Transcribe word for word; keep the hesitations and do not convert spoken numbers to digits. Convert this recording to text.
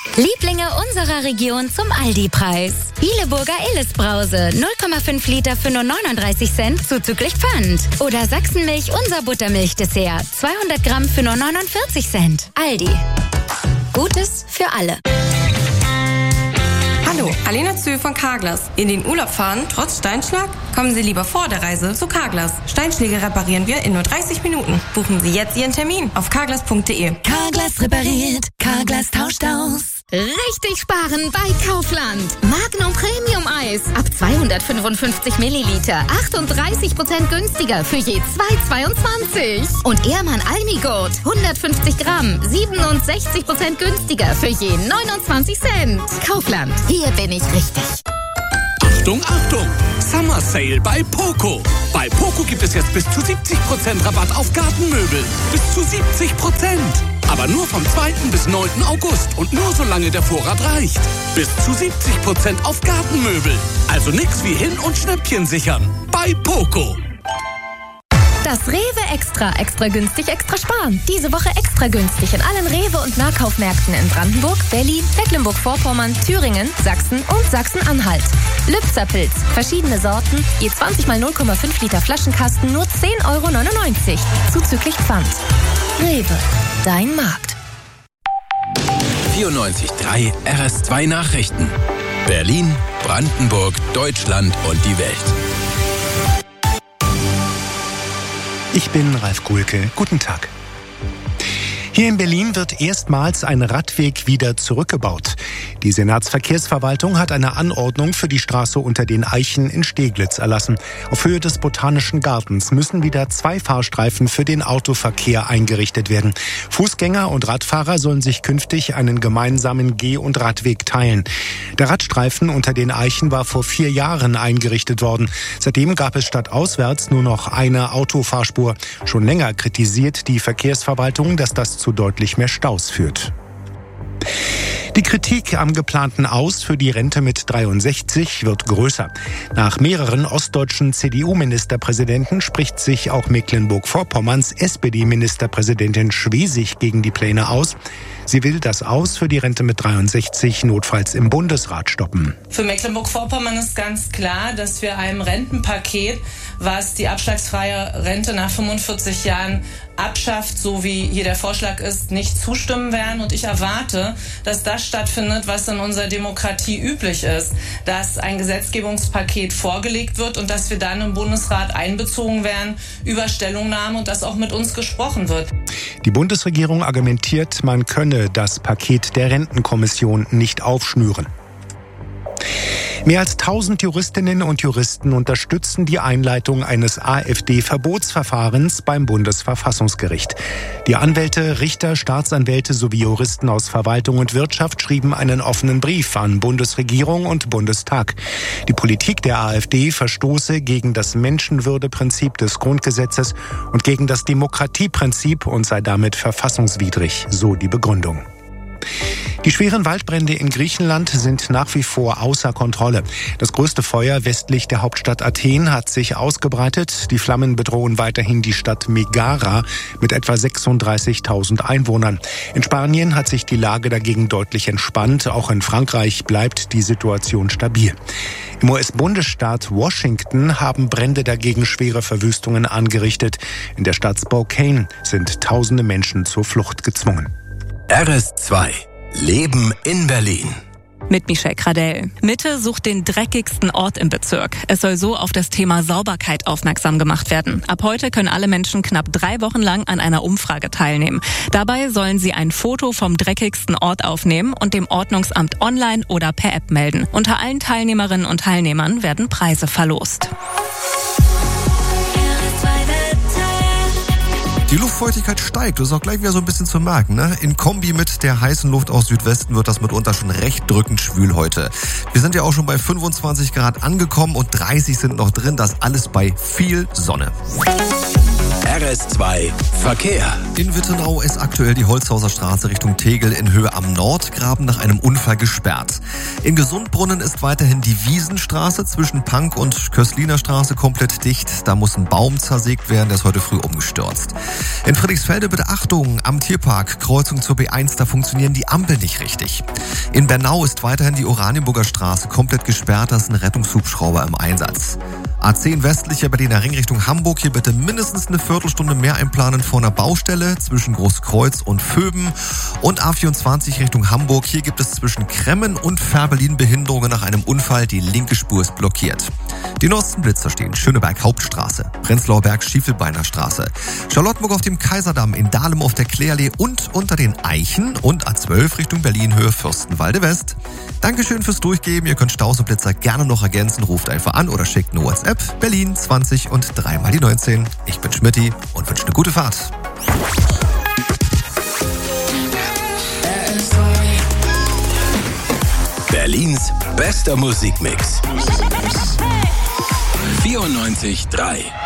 Lieblinge unserer Region zum Aldi-Preis. Bieleburger Illes-Brause, null Komma fünf Liter für nur neununddreißig Cent, zuzüglich Pfand. Oder Sachsenmilch, unser Buttermilch-Dessert, zweihundert Gramm für nur neunundvierzig Cent. Aldi. Gutes für alle. Hallo, Alena Zö von Carglass. In den Urlaub fahren, trotz Steinschlag? Kommen Sie lieber vor der Reise zu Carglass. Steinschläge reparieren wir in nur dreißig Minuten. Buchen Sie jetzt Ihren Termin auf carglass punkt de. Carglass repariert, Carglass tauscht aus. Richtig sparen bei Kaufland. Magnum Premium Eis ab zweihundertfünfundfünfzig Milliliter. achtunddreißig Prozent günstiger für je zwei Komma zweiundzwanzig. Und Ehrmann Almigurt hundertfünfzig Gramm. siebenundsechzig Prozent günstiger für je neunundzwanzig Cent. Kaufland. Hier bin ich richtig. Achtung, Achtung! Summer Sale bei Poco. Bei Poco gibt es jetzt bis zu siebzig Prozent Rabatt auf Gartenmöbel. Bis zu siebzig Prozent. Aber nur vom zweiten bis neunten August und nur solange der Vorrat reicht. Bis zu siebzig Prozent auf Gartenmöbel. Also nix wie hin- und Schnäppchen sichern. Bei Poco. Das Rewe Extra. Extra günstig, extra sparen. Diese Woche extra günstig in allen Rewe- und Nahkaufmärkten in Brandenburg, Berlin, Mecklenburg-Vorpommern, Thüringen, Sachsen und Sachsen-Anhalt. Lübzer-Pilz. Verschiedene Sorten. Je zwanzig mal null Komma fünf Liter Flaschenkasten nur zehn Euro neunundneunzig. Zuzüglich Pfand. Rewe. Dein Markt. vierundneunzig Komma drei R S zwei Nachrichten. Berlin, Brandenburg, Deutschland und die Welt. Ich bin Ralf Kuhlke. Guten Tag. Hier in Berlin wird erstmals ein Radweg wieder zurückgebaut. Die Senatsverkehrsverwaltung hat eine Anordnung für die Straße unter den Eichen in Steglitz erlassen. Auf Höhe des Botanischen Gartens müssen wieder zwei Fahrstreifen für den Autoverkehr eingerichtet werden. Fußgänger und Radfahrer sollen sich künftig einen gemeinsamen Geh- und Radweg teilen. Der Radstreifen unter den Eichen war vor vier Jahren eingerichtet worden. Seitdem gab es stadtauswärts nur noch eine Autofahrspur. Schon länger kritisiert die Verkehrsverwaltung, dass das zu deutlich mehr Staus führt. Die Kritik am geplanten Aus für die Rente mit dreiundsechzig wird größer. Nach mehreren ostdeutschen C D U-Ministerpräsidenten spricht sich auch Mecklenburg-Vorpommerns S P D-Ministerpräsidentin Schwesig gegen die Pläne aus. Sie will das Aus für die Rente mit dreiundsechzig notfalls im Bundesrat stoppen. Für Mecklenburg-Vorpommern ist ganz klar, dass wir einem Rentenpaket, was die abschlagsfreie Rente nach fünfundvierzig Jahren abschafft, so wie hier der Vorschlag ist, nicht zustimmen werden. Und ich erwarte, dass das stattfindet, was in unserer Demokratie üblich ist, dass ein Gesetzgebungspaket vorgelegt wird und dass wir dann im Bundesrat einbezogen werden über Stellungnahme und dass auch mit uns gesprochen wird. Die Bundesregierung argumentiert, man könne das Paket der Rentenkommission nicht aufschnüren. Mehr als tausend Juristinnen und Juristen unterstützen die Einleitung eines AfD-Verbotsverfahrens beim Bundesverfassungsgericht. Die Anwälte, Richter, Staatsanwälte sowie Juristen aus Verwaltung und Wirtschaft schrieben einen offenen Brief an Bundesregierung und Bundestag. Die Politik der AfD verstoße gegen das Menschenwürdeprinzip des Grundgesetzes und gegen das Demokratieprinzip und sei damit verfassungswidrig, so die Begründung. Die schweren Waldbrände in Griechenland sind nach wie vor außer Kontrolle. Das größte Feuer westlich der Hauptstadt Athen hat sich ausgebreitet. Die Flammen bedrohen weiterhin die Stadt Megara mit etwa sechsunddreißigtausend Einwohnern. In Spanien hat sich die Lage dagegen deutlich entspannt. Auch in Frankreich bleibt die Situation stabil. Im U S-Bundesstaat Washington haben Brände dagegen schwere Verwüstungen angerichtet. In der Stadt Spokane sind tausende Menschen zur Flucht gezwungen. R S zwei. Leben in Berlin. Mit Michelle Kradell. Mitte sucht den dreckigsten Ort im Bezirk. Es soll so auf das Thema Sauberkeit aufmerksam gemacht werden. Ab heute können alle Menschen knapp drei Wochen lang an einer Umfrage teilnehmen. Dabei sollen sie ein Foto vom dreckigsten Ort aufnehmen und dem Ordnungsamt online oder per App melden. Unter allen Teilnehmerinnen und Teilnehmern werden Preise verlost. Die Luftfeuchtigkeit steigt, das ist auch gleich wieder so ein bisschen zu merken. Ne? In Kombi mit der heißen Luft aus Südwesten wird das mitunter schon recht drückend schwül heute. Wir sind ja auch schon bei fünfundzwanzig Grad angekommen und dreißig sind noch drin, das alles bei viel Sonne. R S zwei Verkehr. In Wittenau ist aktuell die Holzhauser Straße Richtung Tegel in Höhe am Nordgraben nach einem Unfall gesperrt. In Gesundbrunnen ist weiterhin die Wiesenstraße zwischen Pank und Kösliner Straße komplett dicht. Da muss ein Baum zersägt werden, der ist heute früh umgestürzt. In Friedrichsfelde bitte Achtung, am Tierpark, Kreuzung zur B eins, da funktionieren die Ampeln nicht richtig. In Bernau ist weiterhin die Oranienburger Straße komplett gesperrt, da ist ein Rettungshubschrauber im Einsatz. A zehn westlicher Berliner Ring Richtung Hamburg, hier bitte mindestens eine Viertelstunde mehr einplanen vor einer Baustelle zwischen Großkreuz und Vöben. Und A vierundzwanzig Richtung Hamburg, hier gibt es zwischen Kremmen und Fährberlin Behinderungen nach einem Unfall, die linke Spur ist blockiert. Die Norstenblitzer stehen Schöneberg Hauptstraße, Prenzlauer Berg Schiefelbeiner Straße, Charlottenburg auf dem Kaiserdamm, in Dahlem auf der Klärallee und unter den Eichen und A zwölf Richtung Berlin Höhe Fürstenwalde West. Dankeschön fürs Durchgeben, ihr könnt Staus und Blitzer gerne noch ergänzen, ruft einfach an oder schickt eine WhatsApp. Berlin zwanzig und dreimal die neunzehn. Ich bin Schmitty und wünsche eine gute Fahrt. Berlins bester Musikmix. vierundneunzig Komma drei